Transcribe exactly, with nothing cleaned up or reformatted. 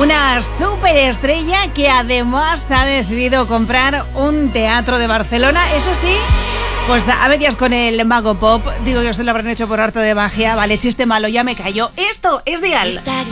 Una superestrella que además ha decidido comprar un teatro de Barcelona. Eso sí, pues a medias con el Mago Pop. Digo, yo se lo habrán hecho por arte de magia. Vale, chiste malo, ya me cayó. Esto es Dial. Está